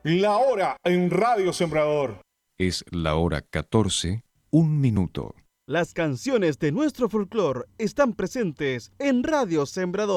La hora en Radio Sembrador. Es la hora 14, 1 minuto. Las canciones de nuestro folclore están presentes en Radio Sembrador.